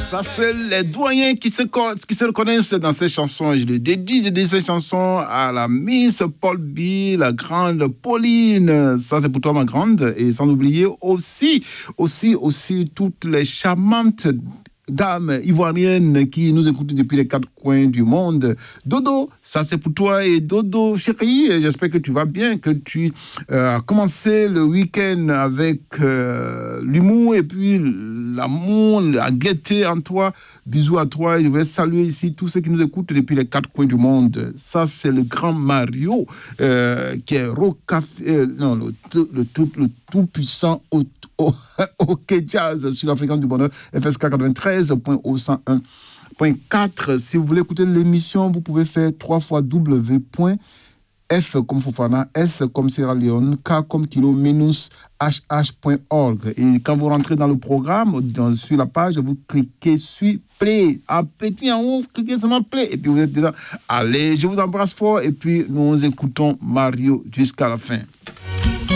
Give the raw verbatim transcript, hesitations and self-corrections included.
Ça, c'est les doyens qui se, qui se reconnaissent dans ces chansons. Je les dédie, je dédie ces chansons à la Miss Paul B, la grande Pauline. Ça, c'est pour toi, ma grande. Et sans oublier aussi, aussi, aussi, toutes les charmantes dames ivoiriennes qui nous écoutent depuis les quatre coins du monde. Dodo, ça c'est pour toi. Et Dodo, chérie, j'espère que tu vas bien, que tu euh, as commencé le week-end avec euh, l'humour et puis l'amour, la gaieté en toi. Bisous à toi. Et je voulais saluer ici tous ceux qui nous écoutent depuis les quatre coins du monde. Ça, c'est le grand Mario euh, qui est Roca, euh, non, le, le, le, le tout-puissant auteur. OK Jazz sur la fréquence du bonheur F S K quatre-vingt-treize point cent un point quatre. Si vous voulez écouter l'émission, vous pouvez faire trois fois w point f comme Fofana, S comme Sierra Leone, K comme Kilo, minus hh point org. Et quand vous rentrez dans le programme, dans, sur la page, vous cliquez sur Play. En petit en haut, cliquez sur Play. Et puis vous êtes dedans. Allez, je vous embrasse fort. Et puis nous écoutons Mario jusqu'à la fin.